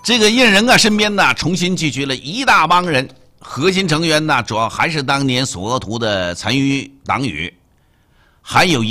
这个印人啊，身边呢重新聚集了一大帮人，核心成员呢主要还是当年索额图的残余党羽，还有